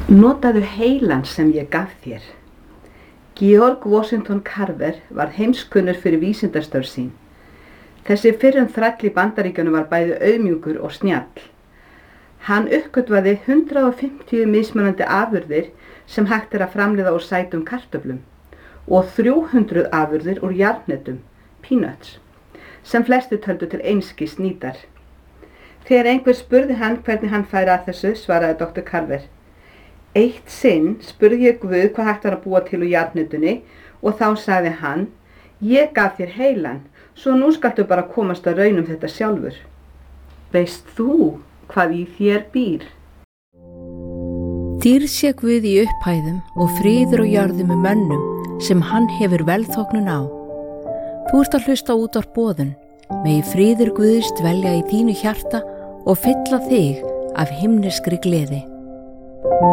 Notaðu heilann sem ég gaf þér. Georg Washington Carver var heimskunnur fyrir vísindastörf sín. Þessi fyrrum þræll í Bandaríkjunum var bæði auðmjúkur og snjall. Hann uppgötvaði 150 mismunandi afurðir sem hægt er að framleiða úr sætum kartöflum og 300 afurðir úr jarðhnetum, peanuts, sem flesti töldu til einskis nýtar. Þegar einhver spurði hann hvernig hann færi að þessu, svaraði Dr. Carver: Eitt sinn spurði ég Guð hvað hægt var að búa til úr jarðhnetunni og þá sagði hann: Ég gaf þér heilann, svo nú skaltu bara komast að raun þetta sjálfur. Veist þú hvað í þér býr? Dýrð sé Guð í upphæðum og friður og jörðum með mönnum sem hann hefur velþóknun á. Þú ert að hlusta útvarp Boðun, megi friður Guðs dvelja í þínu hjarta og fylla þig af himneskri gleði.